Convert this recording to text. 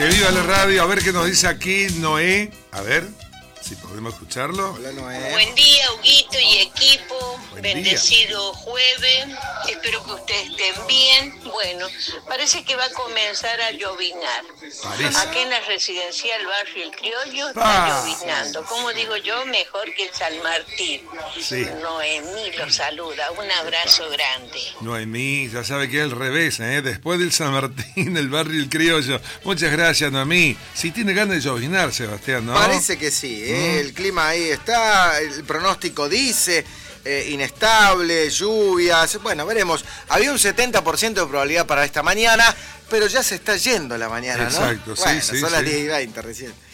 Que viva la radio. A ver qué nos dice aquí Noé. A ver si podemos escucharlo. Hola, Noé. Buen día, Huguito y equipo. Buen Bendecido jueves. Espero que ustedes estén bien. Bueno, parece que va a comenzar a llovinar. Parece. Aquí en la residencial Barrio El Criollo Pa. está llovinando. Como digo yo, mejor que el San Martín. Sí. Noemí lo saluda. Un abrazo grande. Noemí, ya sabe que es el revés, ¿eh? Después del San Martín, el barrio El Criollo. Muchas gracias, Noemí. Si tiene ganas de llovinar, Sebastián, ¿no? Parece que sí, el clima ahí está, el pronóstico dice inestable, lluvias, bueno, veremos. Había un 70% de probabilidad para esta mañana, pero ya se está yendo la mañana, ¿no? Exacto, sí, Bueno, sí, son las sí. 10:20 recién.